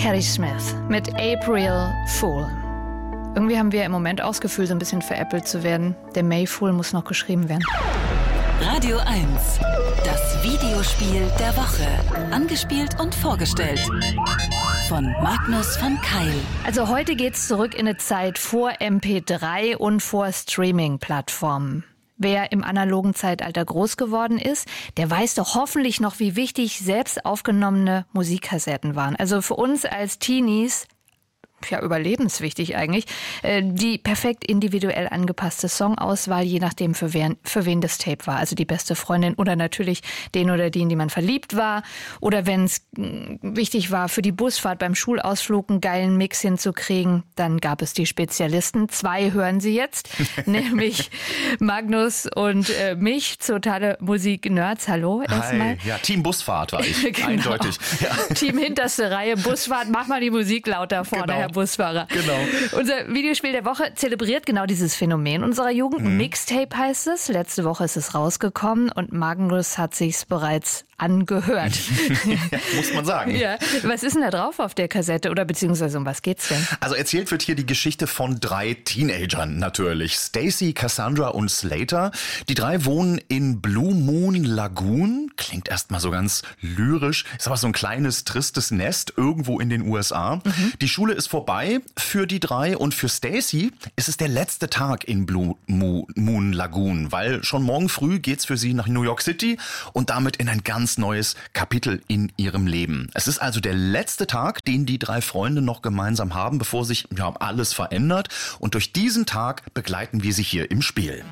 Patti Smith mit April Fool. Irgendwie haben wir im Moment auch das Gefühl, so ein bisschen veräppelt zu werden. Der May Fool muss noch geschrieben werden. Radio 1, das Videospiel der Woche. Angespielt und vorgestellt von Magnus von Keil. Also heute geht's zurück in eine Zeit vor MP3 und vor Streaming-Plattformen. Wer im analogen Zeitalter groß geworden ist, der weiß doch hoffentlich noch, wie wichtig selbst aufgenommene Musikkassetten waren. Also für uns als Teenies, ja, überlebenswichtig eigentlich, die perfekt individuell angepasste Songauswahl, je nachdem für wen das Tape war. Also die beste Freundin oder natürlich den oder die, in die man verliebt war. Oder wenn es wichtig war, für die Busfahrt beim Schulausflug einen geilen Mix hinzukriegen, dann gab es die Spezialisten. 2 hören Sie jetzt, nämlich Magnus und mich, totale Musik-Nerds. Hallo erstmal. Ja, Team Busfahrt war ich, genau. Eindeutig. Ja. Team hinterste Reihe, Busfahrt, mach mal die Musik lauter vorne, genau. Herr Busfahrer. Genau. Unser Videospiel der Woche zelebriert genau dieses Phänomen unserer Jugend. Mixtape heißt es. Letzte Woche ist es rausgekommen und Magnus hat sich's bereits angehört. Ja, muss man sagen. Ja. Was ist denn da drauf auf der Kassette oder beziehungsweise um was geht's denn? Also erzählt wird hier die Geschichte von 3 Teenagern natürlich. Stacy, Cassandra und Slater. Die 3 wohnen in Blue Moon Lagoon. Klingt erstmal so ganz lyrisch. Ist aber so ein kleines, tristes Nest irgendwo in den USA. Die Schule ist vorbei für die 3 und für Stacy ist es der letzte Tag in Blue Moon Lagoon, weil schon morgen früh geht's für sie nach New York City und damit in ein ganz neues Kapitel in ihrem Leben. Es ist also der letzte Tag, den die 3 Freunde noch gemeinsam haben, bevor sich alles verändert. Und durch diesen Tag begleiten wir sie hier im Spiel.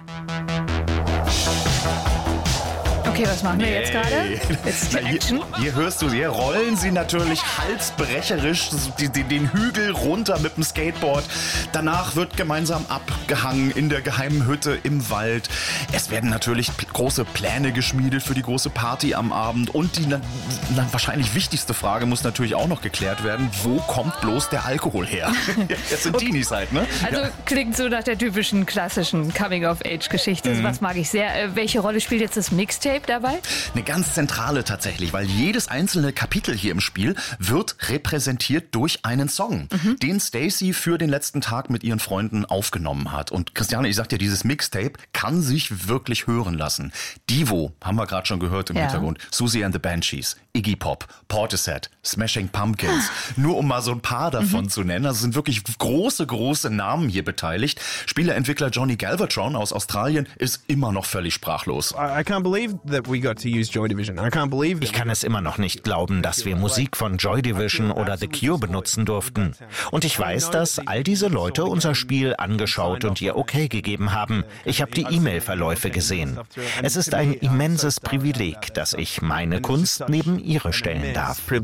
Okay, was machen wir jetzt gerade? Jetzt Action. Hier hörst du, hier rollen sie natürlich halsbrecherisch den Hügel runter mit dem Skateboard. Danach wird gemeinsam abgehangen in der geheimen Hütte im Wald. Es werden natürlich große Pläne geschmiedet für die große Party am Abend. Und die wahrscheinlich wichtigste Frage muss natürlich auch noch geklärt werden. Wo kommt bloß der Alkohol her? Das sind Teenies halt, ne? Also klingt so nach der typischen klassischen Coming-of-Age-Geschichte. Was mag ich sehr. Welche Rolle spielt jetzt das Mixtape dabei? Eine ganz zentrale tatsächlich, weil jedes einzelne Kapitel hier im Spiel wird repräsentiert durch einen Song, den Stacy für den letzten Tag mit ihren Freunden aufgenommen hat. Und Christiane, ich sag dir, dieses Mixtape kann sich wirklich hören lassen. Divo, haben wir gerade schon gehört im Hintergrund, Susie and the Banshees, Iggy Pop, Portishead, Smashing Pumpkins, nur um mal so ein paar davon zu nennen. Also sind wirklich große Namen hier beteiligt. Spieleentwickler Johnny Galvatron aus Australien ist immer noch völlig sprachlos. I can't believe that we got to use Joy Division. Ich kann es immer noch nicht glauben, dass wir Musik von Joy Division oder The Cure benutzen durften. Und ich weiß, dass all diese Leute unser Spiel angeschaut und ihr Okay gegeben haben. Ich habe die E-Mail-Verläufe gesehen. Es ist ein immenses Privileg, dass ich meine Kunst neben ihre stellen darf. Wie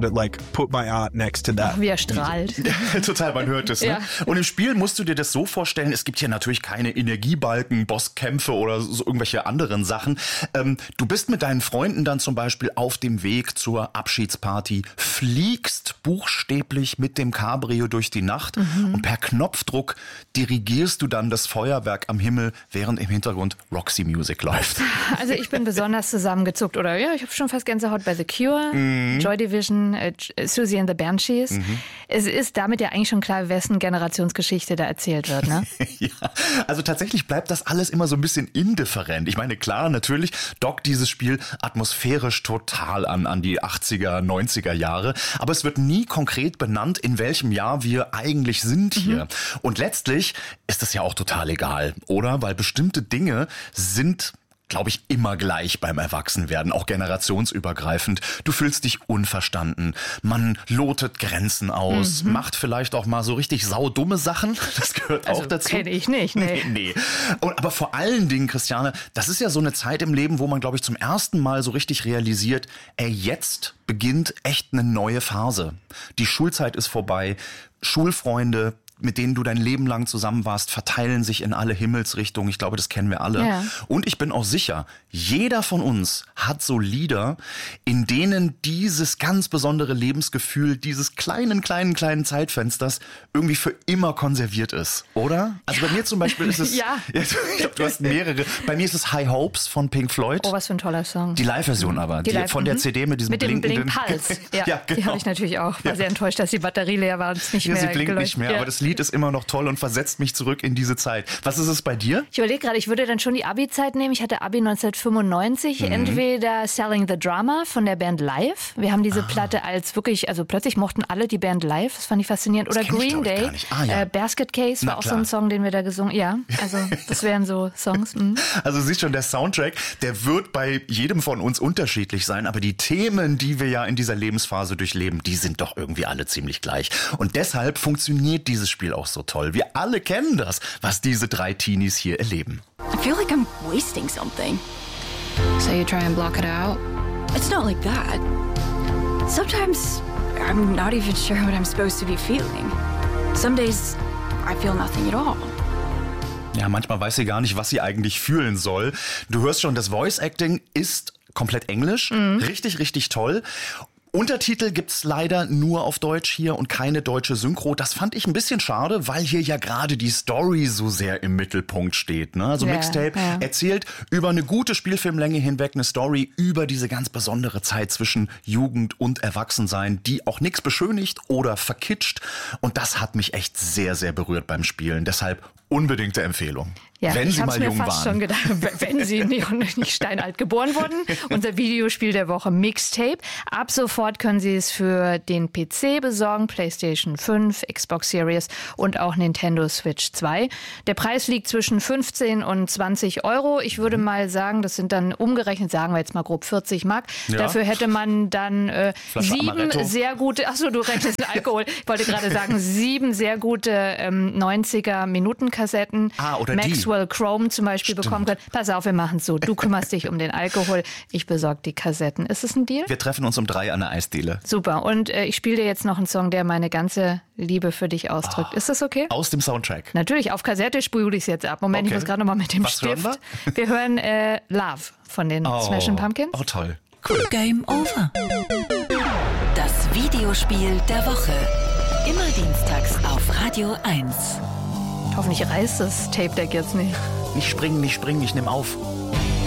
er strahlt. Total, man hört es. Ne? Ja. Und im Spiel musst du dir das so vorstellen, es gibt hier natürlich keine Energiebalken, Bosskämpfe oder so irgendwelche anderen Sachen. Du bist mit deinen Freunden dann zum Beispiel auf dem Weg zur Abschiedsparty, fliegst buchstäblich mit dem Cabrio durch die Nacht und per Knopfdruck dirigierst du dann das Feuerwerk am Himmel, während im Hintergrund Roxy Music läuft. Also ich bin besonders zusammengezuckt. Oder ja, ich habe schon fast Gänsehaut bei The Cure, Joy Division, Susie and the Banshees. Es ist damit ja eigentlich schon klar, wessen Generationsgeschichte da erzählt wird, ne? Ja, also tatsächlich bleibt das alles immer so ein bisschen indifferent. Ich meine, klar, natürlich dockt dieses Spiel atmosphärisch total an die 80er, 90er Jahre. Aber es wird nie konkret benannt, in welchem Jahr wir eigentlich sind hier. Und letztlich ist es ja auch total egal, oder? Weil bestimmte Dinge sind, glaube ich, immer gleich beim Erwachsenwerden, auch generationsübergreifend. Du fühlst dich unverstanden, man lotet Grenzen aus, macht vielleicht auch mal so richtig saudumme Sachen, das gehört auch dazu. Kenne ich nicht, Nee. Aber vor allen Dingen, Christiane, das ist ja so eine Zeit im Leben, wo man, glaube ich, zum ersten Mal so richtig realisiert, jetzt beginnt echt eine neue Phase. Die Schulzeit ist vorbei, Schulfreunde, mit denen du dein Leben lang zusammen warst, verteilen sich in alle Himmelsrichtungen. Ich glaube, das kennen wir alle. Ja. Und ich bin auch sicher, jeder von uns hat so Lieder, in denen dieses ganz besondere Lebensgefühl dieses kleinen Zeitfensters irgendwie für immer konserviert ist, oder? Also bei mir zum Beispiel ist es, ich glaube, du hast mehrere. Bei mir ist es High Hopes von Pink Floyd. Oh, was für ein toller Song. Die Live-Version aber, von der CD mit diesem blinkenden... Mit dem Blink-Puls. Ja, genau. Die habe ich natürlich auch. War sehr enttäuscht, dass die Batterie leer war und es nicht mehr sie blinkt nicht mehr, aber das Lied ist immer noch toll und versetzt mich zurück in diese Zeit. Was ist es bei dir? Ich überlege gerade, ich würde dann schon die Abi-Zeit nehmen. Ich hatte Abi 1995. Entweder Selling the Drama von der Band Live. Wir haben diese Platte als wirklich, also plötzlich mochten alle die Band Live. Das fand ich faszinierend. Oder Green Day. Basket Case war auch so ein Song, den wir da gesungen. Ja, also das wären so Songs. Also siehst schon, der Soundtrack, der wird bei jedem von uns unterschiedlich sein, aber die Themen, die wir ja in dieser Lebensphase durchleben, die sind doch irgendwie alle ziemlich gleich. Und deshalb funktioniert dieses Spiel auch so toll. Wir alle kennen das, was diese 3 Teenies hier erleben. I feel like I'm wasting something. So you try and block it out? It's not like that. Sometimes I'm not even sure what I'm supposed to be feeling. Some days I feel nothing at all. Ja, manchmal weiß sie gar nicht, was sie eigentlich fühlen soll. Du hörst schon, das Voice Acting ist komplett Englisch. Richtig, richtig toll. Untertitel gibt's leider nur auf Deutsch hier und keine deutsche Synchro. Das fand ich ein bisschen schade, weil hier ja gerade die Story so sehr im Mittelpunkt steht. Ne? Also Mixtape erzählt über eine gute Spielfilmlänge hinweg eine Story über diese ganz besondere Zeit zwischen Jugend und Erwachsensein, die auch nichts beschönigt oder verkitscht. Und das hat mich echt sehr, sehr berührt beim Spielen. Deshalb unbedingte Empfehlung. Ja, wenn Sie mal jung waren. Ich habe mir fast schon gedacht, wenn Sie nicht steinalt geboren wurden. Unser Videospiel der Woche Mixtape. Ab sofort können Sie es für den PC besorgen, PlayStation 5, Xbox Series und auch Nintendo Switch 2. Der Preis liegt zwischen 15 und 20 Euro. Ich würde mal sagen, das sind dann umgerechnet, sagen wir jetzt mal grob 40 Mark. Ja. Dafür hätte man dann 7 sehr gute, achso, du rechnest Alkohol. Ich wollte gerade sagen, 7 sehr gute 90er-Minuten-Kassetten. Oder Maxwell Chrome zum Beispiel bekommen können. Pass auf, wir machen es so. Du kümmerst dich um den Alkohol, ich besorge die Kassetten. Ist es ein Deal? Wir treffen uns um 3 an der Eisdiele. Super. Und ich spiele dir jetzt noch einen Song, der meine ganze Liebe für dich ausdrückt. Ist das okay? Aus dem Soundtrack. Natürlich, auf Kassette spule ich es jetzt ab. Moment, ich muss gerade noch mal mit dem Stift. Wir hören Love von den Smashing Pumpkins. Oh, toll. Cool. Game over. Das Videospiel der Woche. Immer dienstags auf Radio 1. Hoffentlich reißt das Tape Deck jetzt nicht. Nicht springen, ich nehme auf.